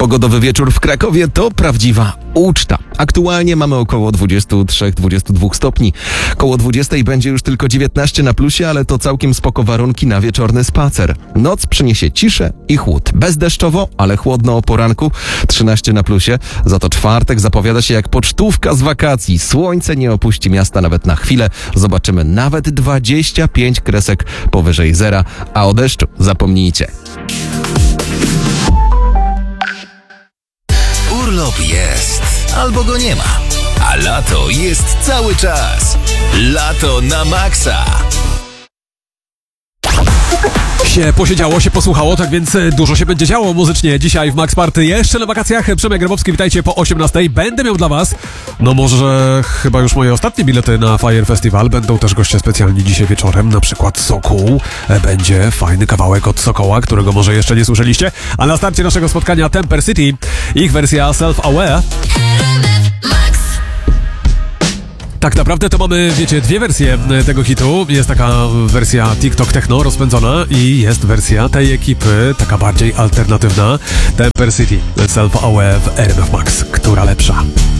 Pogodowy wieczór w Krakowie to prawdziwa uczta. Aktualnie mamy około 23-22 stopni. Koło 20 będzie już tylko 19 na plusie, ale to całkiem spoko warunki na wieczorny spacer. Noc przyniesie ciszę i chłód. Bezdeszczowo, ale chłodno o poranku. 13 na plusie. Za to czwartek zapowiada się jak pocztówka z wakacji. Słońce nie opuści miasta nawet na chwilę. Zobaczymy nawet 25 kresek powyżej zera, a o deszczu zapomnijcie. Urlop jest, albo go nie ma, a lato jest cały czas. Lato na maksa. Się posiedziało, się posłuchało, tak więc dużo się będzie działo muzycznie dzisiaj w Max Party. Jeszcze na wakacjach. Przemek Grabowski, witajcie po 18:00. Będę miał dla was, no może chyba już moje ostatnie bilety na Fire Festival. Będą też goście specjalni dzisiaj wieczorem, na przykład Sokół. Będzie fajny kawałek od Sokoła, którego może jeszcze nie słyszeliście. A na starcie naszego spotkania Temper City, ich wersja Self-Aware. Tak naprawdę to mamy, wiecie, dwie wersje tego hitu. Jest taka wersja TikTok Techno rozpędzona i jest wersja tej ekipy, taka bardziej alternatywna. Temper City, Self-Aware w RMF Max. Która lepsza?